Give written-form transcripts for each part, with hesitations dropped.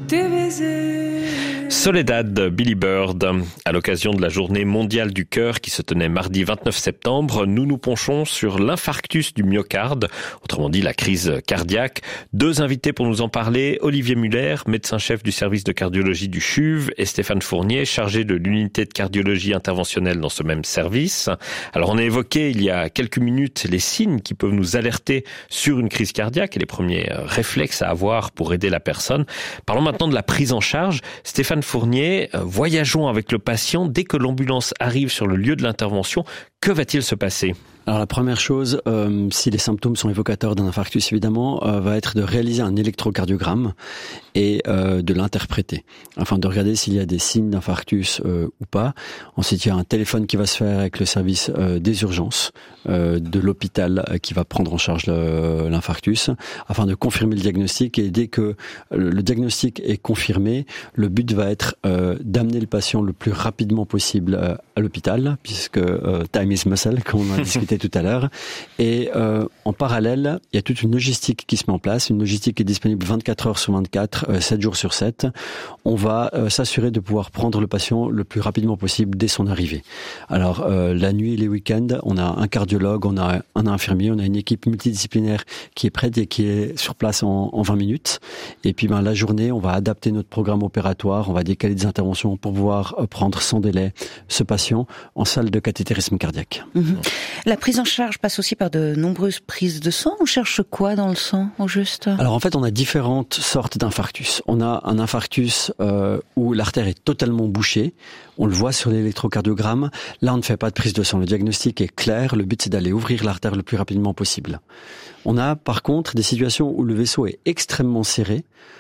tes baisers. Soledad, Billy Bird. À l'occasion de la journée mondiale du cœur qui se tenait mardi 29 septembre, nous nous penchons sur l'infarctus du myocarde, autrement dit la crise cardiaque. Deux invités pour nous en parler, Olivier Muller, médecin-chef du service de cardiologie du CHUV, et Stéphane Fournier, chargé de l'unité de cardiologie interventionnelle dans ce même service. Alors on a évoqué il y a quelques minutes les signes qui peuvent nous alerter sur une crise cardiaque et les premiers réflexes à avoir pour aider la personne. Parlons maintenant de la prise en charge. Stéphane Fournier, voyageons avec le patient dès que l'ambulance arrive sur le lieu de l'intervention. Que va-t-il se passer ? Alors la première chose, si les symptômes sont évocateurs d'un infarctus évidemment, va être de réaliser un électrocardiogramme et de l'interpréter, afin de regarder s'il y a des signes d'infarctus ou pas. Ensuite, il y a un téléphone qui va se faire avec le service des urgences de l'hôpital qui va prendre en charge l'infarctus, afin de confirmer le diagnostic. Et dès que le diagnostic est confirmé, le but va être d'amener le patient le plus rapidement possible à l'hôpital, puisque time is muscle, comme on a discuté tout à l'heure. Et en parallèle, il y a toute une logistique qui se met en place, une logistique qui est disponible 24 heures sur 24, 7 jours sur 7. On va s'assurer de pouvoir prendre le patient le plus rapidement possible dès son arrivée. Alors, la nuit et les week-ends, on a un cardiologue, on a un infirmier, on a une équipe multidisciplinaire qui est prête et qui est sur place en 20 minutes. Et puis, la journée, on va adapter notre programme opératoire, on va décaler des interventions pour pouvoir prendre sans délai ce patient en salle de cathétérisme cardiaque. La prise en charge passe aussi par de nombreuses prises de sang. On cherche quoi dans le sang, au juste ? Alors en fait, on a différentes sortes d'infarctus. On a un infarctus où l'artère est totalement bouchée. On le voit sur l'électrocardiogramme. Là, on ne fait pas de prise de sang. Le diagnostic est clair. Le but, c'est d'aller ouvrir l'artère le plus rapidement possible. On a par contre des situations où le vaisseau est extrêmement serré,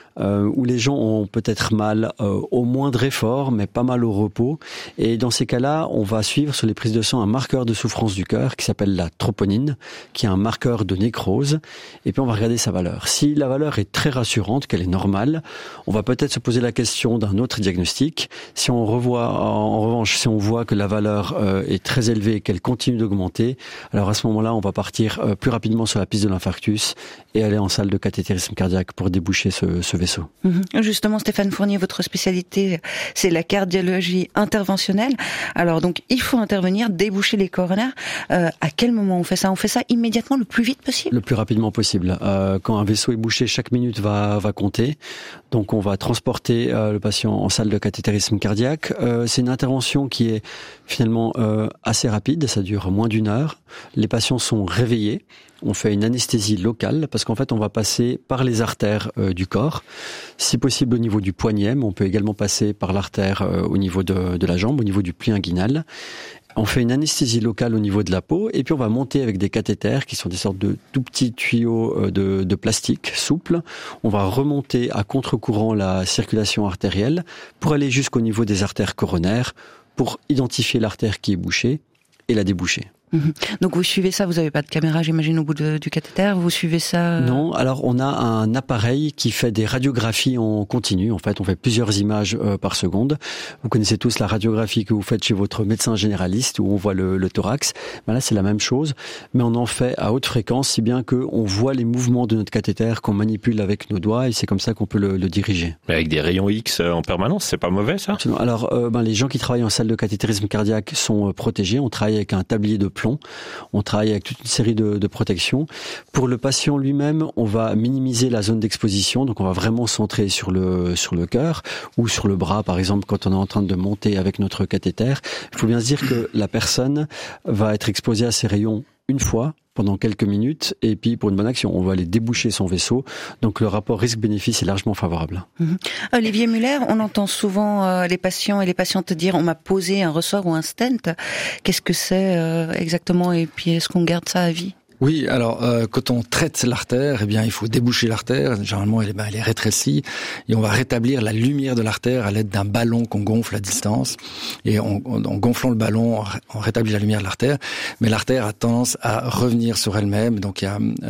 où les gens ont peut-être mal au moindre effort, mais pas mal au repos. Et dans ces cas-là, on va suivre sur les prises de sang un marqueur de souffrance du cœur qui s'appelle la troponine, qui est un marqueur de nécrose. Et puis on va regarder sa valeur. Si la valeur est très rassurante, qu'elle est normale, on va peut-être se poser la question d'un autre diagnostic. Si on revoit, en revanche, si on voit que la valeur est très élevée et qu'elle continue d'augmenter, alors à ce moment-là, on va partir plus rapidement sur la piste de l'infarctus et aller en salle de cathétérisme cardiaque pour déboucher ce vaisseau. Justement, Stéphane Fournier, votre spécialité, c'est la cardiologie interventionnelle. Alors donc, il faut intervenir, déboucher les coronaires. À quel moment on fait ça ? On fait ça immédiatement, le plus vite possible ? Le plus rapidement possible. Quand un vaisseau est bouché, chaque minute va compter. Donc on va transporter le patient en salle de cathétérisme cardiaque. C'est une intervention qui est finalement assez rapide, ça dure moins d'1 heure. Les patients sont réveillés. On fait une anesthésie locale parce qu'en fait, on va passer par les artères du corps, si possible au niveau du poignet, mais on peut également passer par l'artère au niveau de la jambe, au niveau du pli inguinal. On fait une anesthésie locale au niveau de la peau et puis on va monter avec des cathéters qui sont des sortes de tout petits tuyaux de plastique souples. On va remonter à contre-courant la circulation artérielle pour aller jusqu'au niveau des artères coronaires pour identifier l'artère qui est bouchée et la déboucher. Donc vous suivez ça, vous n'avez pas de caméra, j'imagine, au bout du cathéter, vous suivez ça Non, alors on a un appareil qui fait des radiographies en continu. En fait, on fait plusieurs images par seconde. Vous connaissez tous la radiographie que vous faites chez votre médecin généraliste où on voit le thorax. Là, c'est la même chose, mais on en fait à haute fréquence, si bien qu'on voit les mouvements de notre cathéter qu'on manipule avec nos doigts et c'est comme ça qu'on peut le diriger. Mais avec des rayons X en permanence, c'est pas mauvais ça ? Alors, les gens qui travaillent en salle de cathétérisme cardiaque sont protégés. On travaille avec un tablier de plomb. On travaille avec toute une série de protections. Pour le patient lui-même, on va minimiser la zone d'exposition, donc on va vraiment centrer sur le cœur ou sur le bras, par exemple, quand on est en train de monter avec notre cathéter. Il faut bien se dire que la personne va être exposée à ces rayons une fois pendant quelques minutes et puis pour une bonne action, on va aller déboucher son vaisseau. Donc le rapport risque-bénéfice est largement favorable. Olivier Muller, on entend souvent les patients et les patientes dire on m'a posé un ressort ou un stent. Qu'est-ce que c'est exactement et puis est-ce qu'on garde ça à vie ? Oui, alors quand on traite l'artère, eh bien il faut déboucher l'artère. Généralement, elle est rétrécie et on va rétablir la lumière de l'artère à l'aide d'un ballon qu'on gonfle à distance. Et en gonflant le ballon, on rétablit la lumière de l'artère. Mais l'artère a tendance à revenir sur elle-même. Donc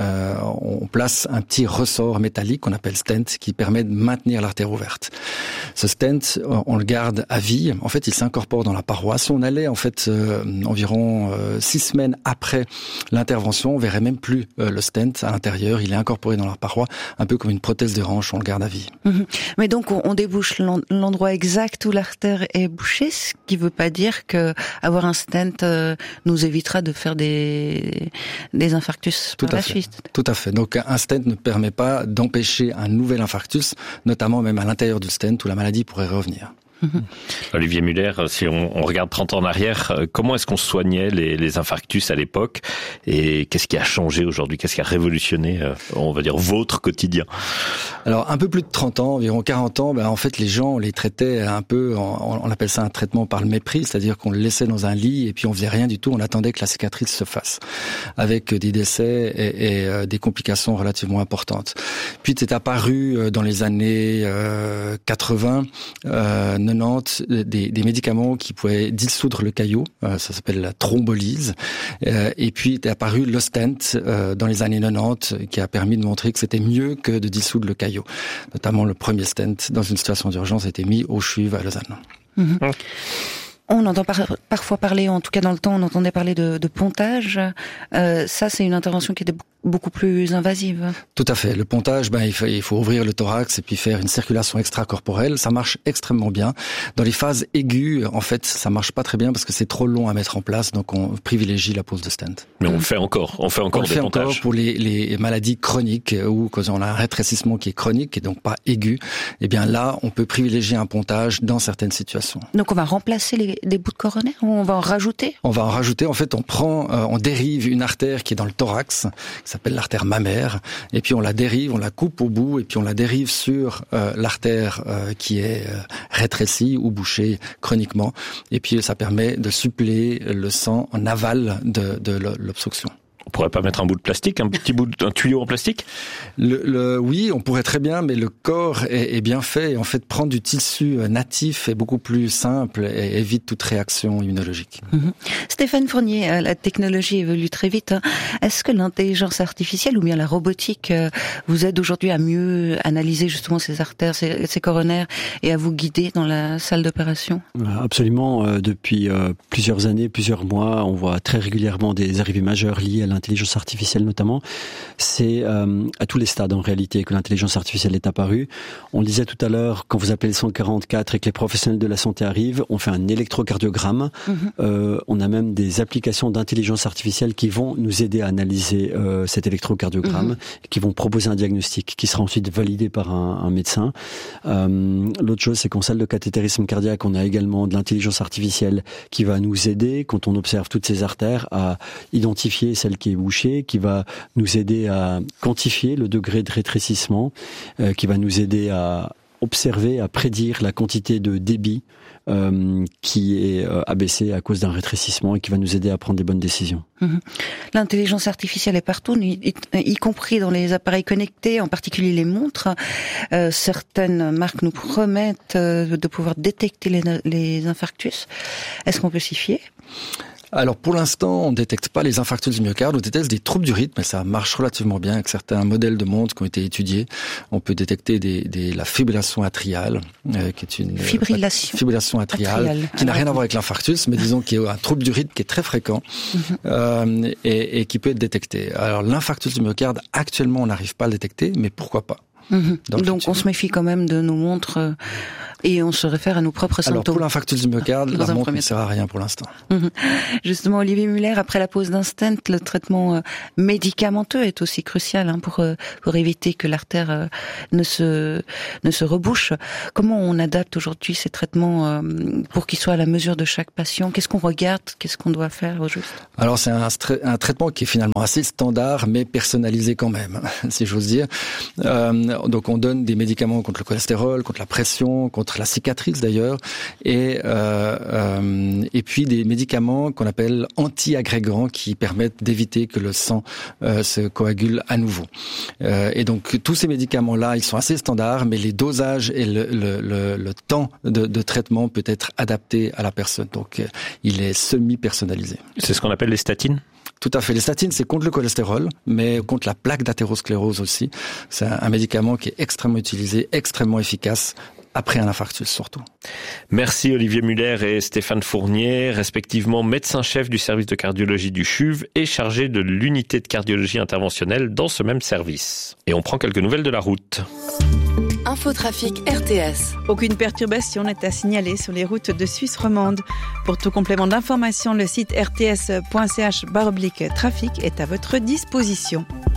on place un petit ressort métallique qu'on appelle stent qui permet de maintenir l'artère ouverte. Ce stent, on le garde à vie. En fait, il s'incorpore dans la paroi. Si on allait en fait environ 6 semaines après l'intervention, on verrait même plus le stent à l'intérieur. Il est incorporé dans la paroi, un peu comme une prothèse de hanche. On le garde à vie. Mais donc, on débouche l'endroit exact où l'artère est bouchée, ce qui ne veut pas dire que avoir un stent nous évitera de faire des infarctus par la suite. Tout à fait. Donc, un stent ne permet pas d'empêcher un nouvel infarctus, notamment même à l'intérieur du stent où la maladie pourrait revenir. Olivier Muller, si on regarde 30 ans en arrière, comment est-ce qu'on soignait les infarctus à l'époque et qu'est-ce qui a changé aujourd'hui, qu'est-ce qui a révolutionné, on va dire, votre quotidien? Alors, un peu plus de 30 ans, environ 40 ans, en fait, les gens, on les traitait un peu, on appelle ça un traitement par le mépris, c'est-à-dire qu'on le laissait dans un lit et puis on faisait rien du tout, on attendait que la cicatrice se fasse, avec des décès et des complications relativement importantes. Puis, c'est apparu dans les années 80, 90, des médicaments qui pouvaient dissoudre le caillot, ça s'appelle la thrombolyse, et puis est apparu le stent dans les années 90 qui a permis de montrer que c'était mieux que de dissoudre le caillot. Notamment le premier stent dans une situation d'urgence a été mis au CHUV à Lausanne. On entend parfois parler, en tout cas dans le temps, on entendait parler de pontage. Ça, c'est une intervention qui était beaucoup plus invasive. Tout à fait. Le pontage, il faut ouvrir le thorax et puis faire une circulation extracorporelle. Ça marche extrêmement bien. Dans les phases aiguës, en fait, ça marche pas très bien parce que c'est trop long à mettre en place. Donc, on privilégie la pose de stent. Mais on le fait encore. On fait encore des pontages. On le fait encore pour les maladies chroniques ou quand on a un rétrécissement qui est chronique et donc pas aigu. Eh bien, là, on peut privilégier un pontage dans certaines situations. Donc, on va remplacer des bouts de coronaire ou on va en rajouter? On va en rajouter. En fait, on dérive une artère qui est dans le thorax, qui s'appelle l'artère mammaire, et puis on la dérive, on la coupe au bout, et puis on la dérive sur l'artère qui est rétrécie ou bouchée chroniquement, et puis ça permet de suppléer le sang en aval de l'obstruction. On pourrait pas mettre un bout de plastique, un tuyau en plastique? Oui, on pourrait très bien, mais le corps est bien fait. Et en fait, prendre du tissu natif est beaucoup plus simple et évite toute réaction immunologique. Stéphane Fournier, la technologie évolue très vite. Est-ce que l'intelligence artificielle ou bien la robotique vous aide aujourd'hui à mieux analyser justement ces artères, ces coronaires et à vous guider dans la salle d'opération? Absolument. Depuis plusieurs années, plusieurs mois, on voit très régulièrement des arrivées majeures liées à l'intelligence artificielle notamment. C'est à tous les stades en réalité que l'intelligence artificielle est apparue. On le disait tout à l'heure, quand vous appelez le 144 et que les professionnels de la santé arrivent, on fait un électrocardiogramme. On a même des applications d'intelligence artificielle qui vont nous aider à analyser cet électrocardiogramme, qui vont proposer un diagnostic qui sera ensuite validé par un médecin. L'autre chose, c'est qu'en salle de cathétérisme cardiaque, on a également de l'intelligence artificielle qui va nous aider, quand on observe toutes ces artères, à identifier celle qui est bouchée, qui va nous aider à quantifier le degré de rétrécissement, qui va nous aider à observer, à prédire la quantité de débit qui est abaissée à cause d'un rétrécissement et qui va nous aider à prendre des bonnes décisions. L'intelligence artificielle est partout, y compris dans les appareils connectés, en particulier les montres. Certaines marques nous promettent de pouvoir détecter les infarctus. Est-ce qu'on peut s'y fier ? Alors pour l'instant, on ne détecte pas les infarctus du myocarde, on détecte des troubles du rythme, et ça marche relativement bien avec certains modèles de montres qui ont été étudiés. On peut détecter la fibrillation atriale, qui est une fibrillation atriale qui n'a rien à voir avec l'infarctus, mais disons qu'il y a un trouble du rythme qui est très fréquent et qui peut être détecté. Alors l'infarctus du myocarde, actuellement, on n'arrive pas à le détecter, mais pourquoi pas? Donc on se méfie quand même de nos montres et on se réfère à nos propres symptômes. Alors pour l'infarctus du myocarde, la montre ne sert à rien pour l'instant. Justement, Olivier Muller, après la pose d'un stent, le traitement médicamenteux est aussi crucial pour éviter que l'artère ne se rebouche. Comment on adapte aujourd'hui ces traitements pour qu'ils soient à la mesure de chaque patient? Qu'est-ce qu'on regarde? Qu'est-ce qu'on doit faire au juste? Alors c'est un traitement qui est finalement assez standard mais personnalisé quand même, si j'ose dire. Donc on donne des médicaments contre le cholestérol, contre la pression, contre la cicatrice d'ailleurs, et puis des médicaments qu'on appelle anti-agrégants qui permettent d'éviter que le sang se coagule à nouveau. Et donc tous ces médicaments-là, ils sont assez standards, mais les dosages et le temps de traitement peut être adapté à la personne. Donc il est semi-personnalisé. C'est ce qu'on appelle les statines ? Tout à fait. Les statines, c'est contre le cholestérol, mais contre la plaque d'athérosclérose aussi. C'est un médicament qui est extrêmement utilisé, extrêmement efficace après un infarctus surtout. Merci Olivier Muller et Stéphane Fournier, respectivement médecin-chef du service de cardiologie du CHUV et chargé de l'unité de cardiologie interventionnelle dans ce même service. Et on prend quelques nouvelles de la route. Infotrafic RTS. Aucune perturbation n'est à signaler sur les routes de Suisse romande. Pour tout complément d'information, le site rts.ch/trafic est à votre disposition.